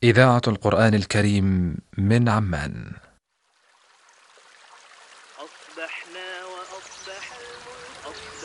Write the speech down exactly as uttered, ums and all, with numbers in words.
إذاعة القرآن الكريم من عمان. أصبحنا وأصبح الملك